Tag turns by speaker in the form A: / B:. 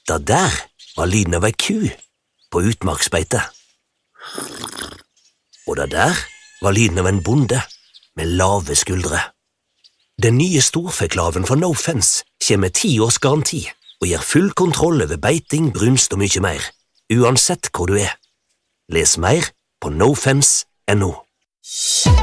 A: Det der var lyden av ei ku på utmarksbeite. Og det der var lyden av en bonde med lave skuldre. Den nye storfeklaven fra No Fence kommer med 10 års garanti og gir full kontroll over beiting, brunst og mye mer, uansett hvor du er. Les mer på nofence.no.